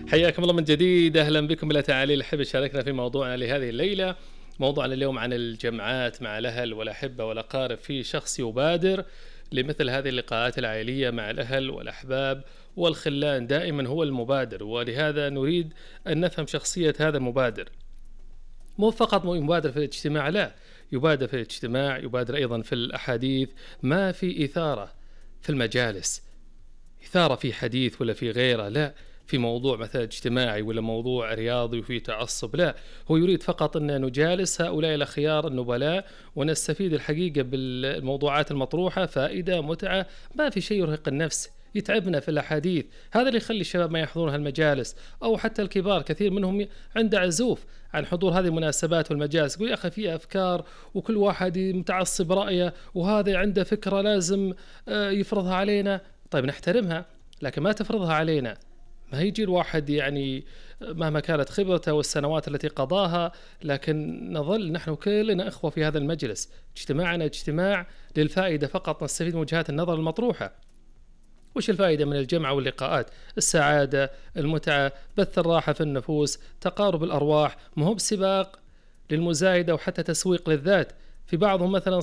حياكم الله من جديد، أهلا بكم إلى تعاليل الحب. شاركنا في موضوعنا لهذه الليلة. موضوعنا اليوم عن الجمعات مع الأهل والأحبة والأقارب. في شخص يبادر لمثل هذه اللقاءات العائلية مع الأهل والأحباب والخلان، دائما هو المبادر، ولهذا نريد أن نفهم شخصية هذا المبادر. مو فقط يبادر في الاجتماع، لا، يبادر في الاجتماع، يبادر أيضا في الأحاديث. ما في إثارة في المجالس، إثارة في حديث ولا في غيره، لا، في موضوع مثلا اجتماعي ولا موضوع رياضي وفي تعصب، لا، هو يريد فقط أن نجالس هؤلاء الأخيار النبلاء ونستفيد الحقيقة بالموضوعات المطروحة، فائدة، متعة، ما في شيء يرهق النفس يتعبنا في الأحاديث. هذا اللي يخلي الشباب ما يحضرون هالمجالس، أو حتى الكبار كثير منهم عنده عزوف عن حضور هذه المناسبات والمجالس. يقول يا أخي في أفكار وكل واحد متعصب رأيه، وهذا عنده فكرة لازم يفرضها علينا. طيب نحترمها، لكن ما تفرضها علينا. ما يجي الواحد يعني مهما كانت خبرته والسنوات التي قضاها، لكن نظل نحن كلنا إخوة في هذا المجلس. اجتماعنا اجتماع للفائدة فقط، نستفيد من وجهات النظر المطروحة. وش الفائدة من الجمع واللقاءات؟ السعادة، المتعة، بث الراحة في النفوس، تقارب الأرواح، مو بسباق للمزايدة وحتى تسويق للذات. في بعضهم مثلا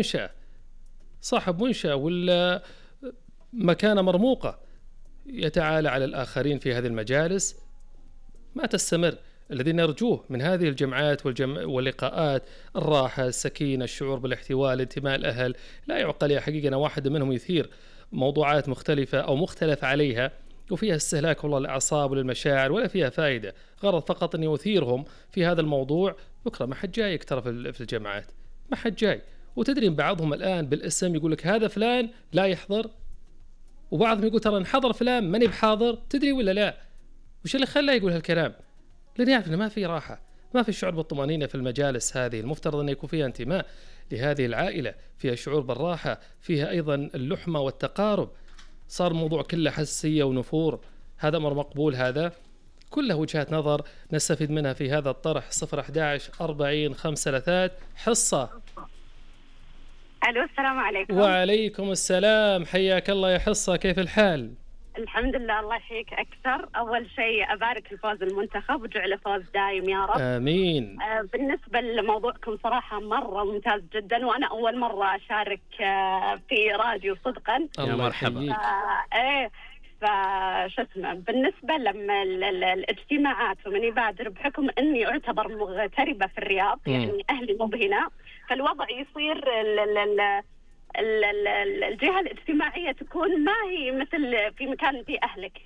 صاحب منشأ ولا مكانة مرموقة، يتعالى على الآخرين في هذه المجالس، ما تستمر. الذي نرجوه من هذه الجمعات واللقاءات الراحة، السكينة، الشعور بالاحتواء، الانتماء الأهل. لا يعقل يا حقيقة أن واحد منهم يثير موضوعات مختلفة أو مختلف عليها وفيها استهلاك والله الأعصاب وللمشاعر، ولا فيها فائدة، غرض فقط أن يثيرهم في هذا الموضوع. بكرة ما حد جاي ترى في الجماعات، ما حد جاي. وتدري بعضهم الآن بالاسم يقول لك هذا فلان لا يحضر، وبعضهم يقول ترى انحضر فلان ماني بحاضر. تدري ولا لا؟ وش اللي خلاه يقول هالكلام؟ لأن يعرف أنه ما في راحة، ما في شعور بالطمأنينة في المجالس هذه. المفترض أن يكون فيها انتماء لهذه العائلة، فيها شعور بالراحة، فيها أيضا اللحمة والتقارب. صار موضوع كله حساسية ونفور. هذا أمر مقبول؟ هذا كله وجهات نظر نستفيد منها في هذا الطرح. 011 40 5 حصة. ألو، السلام عليكم. وعليكم السلام، حياك الله يا حصة، كيف الحال؟ الحمد لله، الله يحييك أكثر. أول شيء أبارك لفوز المنتخب وجعله فوز دايم يا رب. آمين. بالنسبة لموضوعكم صراحة مرة ممتاز جدا، وأنا أول مرة أشارك في راديو صدقا. يا مرحبا. فشو اسمه، بالنسبة لما الاجتماعات ومن يبادر، بحكم أني أعتبر مغتربة في الرياض، يعني أهلي مو بهنا، فالوضع يصير الجهة الاجتماعية تكون ما هي مثل في مكان في أهلك.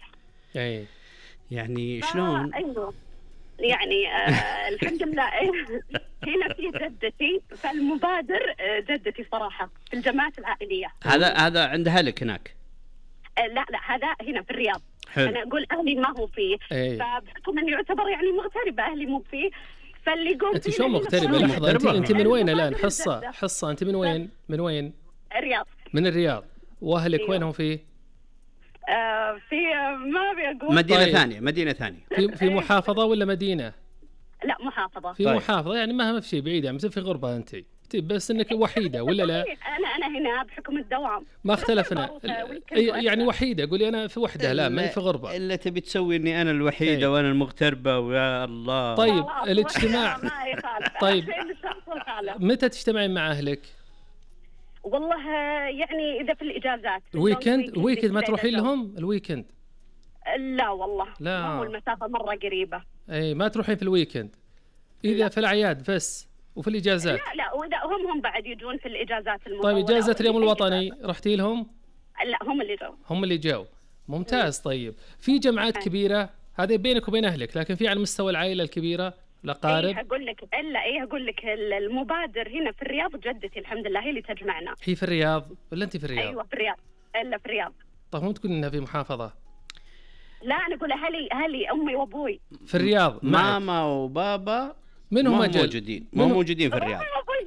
يعني شلون؟ أيوه يعني الحمد لله. هنا في جدتي، فالمبادر جدتي صراحة في الجماعات العائلية. هذا عند أهلك هناك؟ لا هذا هنا في الرياض. حلو. أنا أقول أهلي ما هو فيه، فبحكم أني يعتبر يعني مغتربة، أهلي مو فيه، فاللي يقوم أنت شو مغتربة؟ لحظة، أنت من وين الآن؟ حصة أنت من وين؟ الرياض. من الرياض. وأهلك أيوة. وينهم فيه؟ في ما بيقول مدينة ثانية في محافظة ولا مدينة؟ لا محافظة. في محافظة، يعني ما في شيء بعيد، يعني في غربة أنت، بس إنك وحيدة ولا لا؟ أنا هنا بحكم الدوام ما اختلفنا. يعني وحيدة، قولي أنا في وحدة، لا ما في غربة. إلا تبي تسوي إني أنا الوحيدة وأنا المغتربة، ويا الله. طيب الاجتماع. طيب متى تجتمعين مع أهلك؟ والله يعني إذا في الإجازات. الويكند ما تروحين لهم الويكند؟ لا والله، لا، ما هو المسافة مرة قريبة. أي ما تروحين في الويكند؟ إذا في الأعياد بس وفي الإجازات؟ لا وإذا هم بعد يجون في الإجازات طيب إجازة اليوم الوطني رحتي لهم؟ لا هم اللي جو. ممتاز. طيب في جمعات كبيرة، هذه بينك وبين أهلك، لكن في على مستوى العائلة الكبيرة الأقارب؟ هقول لك المبادر هنا في الرياض جدتي الحمد لله هي اللي تجمعنا. هي في الرياض ولا أنت في الرياض؟ أيوة في الرياض. إلا في الرياض. طيب مو تقول إنها في محافظة؟ لا أنا أقول أهلي أمي وأبوي في الرياض. ماما وبابا منهم موجودين في الرياض.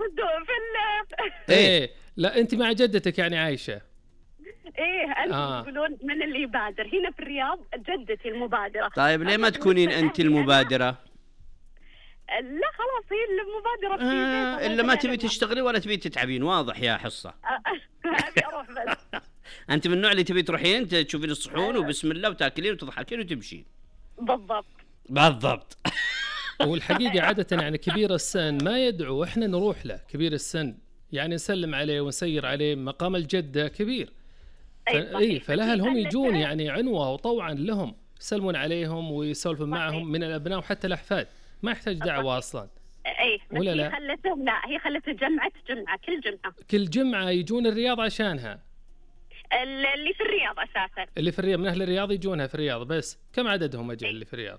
إيه لا أنت مع جدتك يعني عايشة. أنتم تقولون من اللي يبادر هنا في الرياض؟ جدتي المبادرة. طيب ليه ما تكونين أنت المبادرة؟ لا خلاص هي المبادرة إلا ما تبي تشتغلي ولا تبي تتعبين، واضح يا حصة. أبي أروح بس. أنت من النوع اللي تبي تروحين تشوفين الصحون وبسم الله وتاكلين وتضحكين وتمشين. بالضبط. والحقيقة عادة يعني كبير السن ما يدعو، احنا نروح له كبير السن، يعني نسلم عليه ونسير عليه، مقام الجدة كبير. فالأهل هم يجون يعني عنوة وطوعا لهم، يسلمون عليهم ويسولفون معهم من الأبناء وحتى الأحفاد، ما يحتاج دعوة أصلا. ولا لا؟ هي خلته جمعة كل جمعة يجون الرياض عشانها. اللي في الرياض أساسا، اللي في الرياض من أهل الرياض يجونها في الرياض. بس كم عددهم أجل اللي في الرياض؟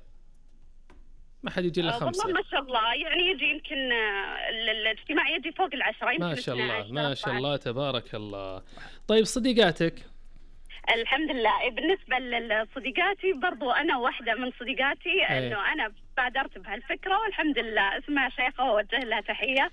ما حد يجي إلا 5. والله ما شاء الله، يعني يجي يمكن الاجتماع يجي فوق 10. ما شاء الله ما شاء الله تبارك الله. طيب صديقاتك؟ الحمد لله. بالنسبة لصديقاتي برضو أنا واحدة من صديقاتي أنه أنا بادرت بهالفكرة والحمد لله. اسمها شيخة ووجه لها تحية.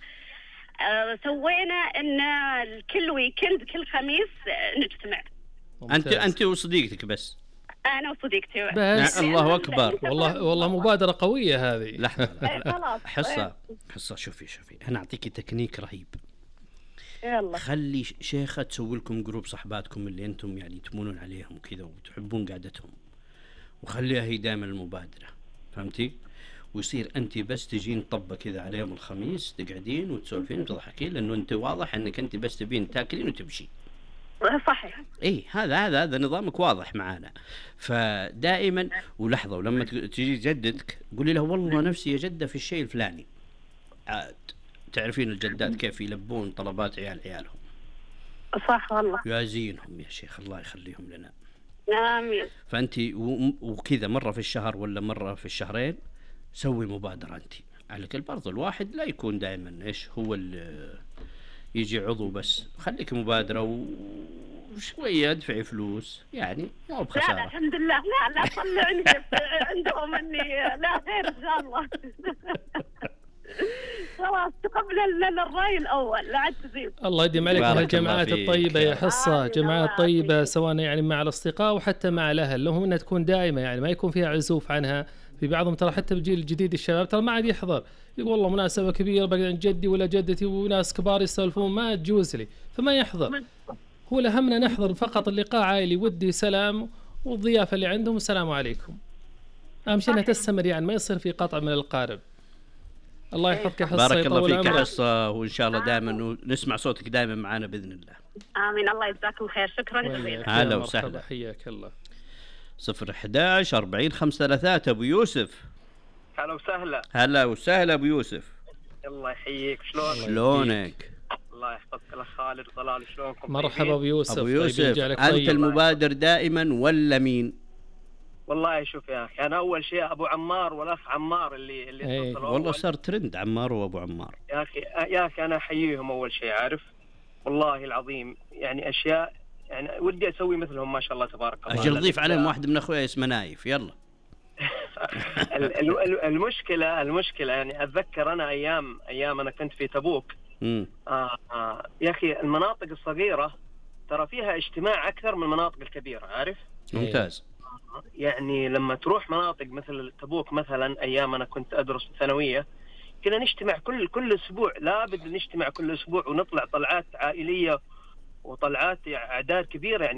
سوينا إن كل ويكند كل خميس نجتمع. أنت وصديقتك بس؟ أنا وصديقتي بس. الله أكبر. والله مبادرة قوية هذه. لحظة حصة شوفي أنا أعطيكي تكنيك رهيب. يلا. خلي شيخة تسوي لكم جروب صحباتكم اللي أنتم يعني تمونون عليهم كذا وتحبون قعدتهم، وخليها هي دائما المبادرة، فهمتي؟ ويصير أنت بس تجين طبة كذا على يوم الخميس، تقعدين وتسولفين وتضحكين، لأنه أنت واضح أنك أنت بس تبين تاكلين وتمشي. صحيح. هذا نظامك واضح معانا. فدائما ولحظة، ولما تجي جدتك قولي له والله نفسي يا جدة في الشيء الفلاني. تعرفين الجدات كيف يلبون طلبات عيالهم. صح والله. يعزينهم يا شيخ، الله يخليهم لنا. آمين. فأنت وكذا مرة في الشهر ولا مرة في الشهرين سوي مبادرة أنت على كل. برضو الواحد لا يكون دائما هو اللي يجي عضو بس، خليك مبادرة وشوية ادفعي فلوس، يعني مو بخسارة. لا الحمد لله. لا طلعني عندهم اني لا خير ان شاء الله. خلاص تقبل الرأي الأول، لا عاد تزيد. الله يديم عليكم هالجماعات الطيبة يا حصة. جماعات طيبة سواء يعني مع الأصدقاء وحتى مع الأهل، لهم أنها تكون دائمة، يعني ما يكون فيها عزوف عنها. في بعضهم ترى حتى بالجيل الجديد الشباب ترى ما عاد يحضر، يقول والله مناسبة كبيرة بقعد عند جدي ولا جدتي وناس كبار يسولفون، ما تجوز لي، فما يحضر. هو لهمنا نحضر فقط اللقاء عائلي ودي سلام والضيافة اللي عندهم السلام عليكم. أهم شيء أنها تستمر، يعني ما يصير في قطع من القارب. الله يحفظك يا حصة. بارك الله فيك يا حصة، وإن شاء الله دائما نسمع صوتك دائما معنا بإذن الله. آمين. الله يجزاكم خير. شكرا جزيلا. هلا وسهلا. حياك الله. 011 40 533 أبو يوسف. هلا وسهلا. هلا وسهلا أبو يوسف. الله يحييك. شلونك؟ الله يحفظك الأخ خالد طلال. شلونكم؟ مرحبا أبو يوسف. أبو يوسف أنت المبادر دائما ولا مين؟ والله شوف يا أخي، أنا أول شيء أبو عمار والأخ عمار اللي والله صار ترند عمار وأبو عمار. يا أخي أنا أحييهم أول شيء، عارف والله العظيم، يعني أشياء يعني ودي أسوي مثلهم ما شاء الله تبارك الله. أجل ضيف عليهم واحد من أخويا اسمه نايف. يلا. المشكلة يعني أتذكر أنا أيام أنا كنت في تبوك. يا أخي المناطق الصغيرة ترى فيها اجتماع أكثر من المناطق الكبيرة، عارف؟ ممتاز. يعني لما تروح مناطق مثل تبوك مثلا، أيام أنا كنت أدرس ثانوية، كنا نجتمع كل أسبوع، لابد نجتمع كل أسبوع ونطلع طلعات عائلية وطلعات أعداد كبيرة يعني.